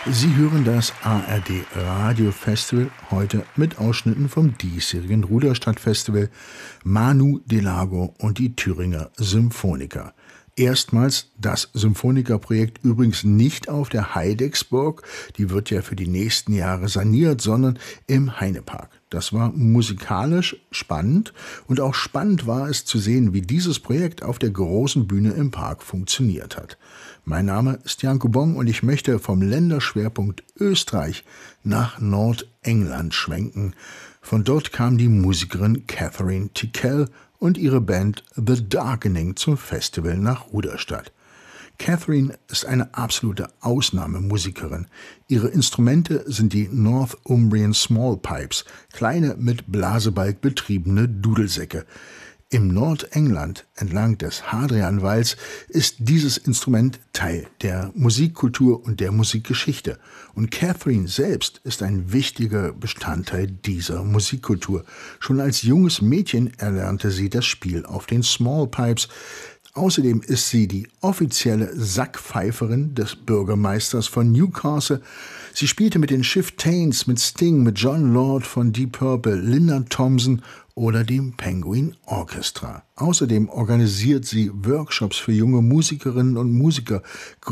Sie hören das ARD Radio Festival, heute mit Ausschnitten vom diesjährigen Ruderstadt-Festival, Manu Delago und die Thüringer Symphoniker. Erstmals das Symphonikerprojekt übrigens nicht auf der Heidecksburg, die wird ja für die nächsten Jahre saniert, sondern im Heinepark. Das war musikalisch spannend und auch spannend war es zu sehen, wie dieses Projekt auf der großen Bühne im Park funktioniert hat. Mein Name ist Janko Bong und ich möchte vom Länderschwerpunkt Österreich nach Nordengland schwenken. Von dort kam die Musikerin Catherine Tickell und ihre Band The Darkening zum Festival nach Ruderstadt. Catherine ist eine absolute Ausnahmemusikerin. Ihre Instrumente sind die Northumbrian Small Pipes, kleine mit Blasebalg betriebene Dudelsäcke. Im Nordengland, entlang des Hadrianwalls, ist dieses Instrument Teil der Musikkultur und der Musikgeschichte. Und Catherine selbst ist ein wichtiger Bestandteil dieser Musikkultur. Schon als junges Mädchen erlernte sie das Spiel auf den Small Pipes. Außerdem ist sie die offizielle Sackpfeiferin des Bürgermeisters von Newcastle. Sie spielte mit den Chieftains, mit Sting, mit John Lord von Deep Purple, Linda Thompson oder dem Penguin Orchestra. Außerdem organisiert sie Workshops für junge Musikerinnen und Musiker,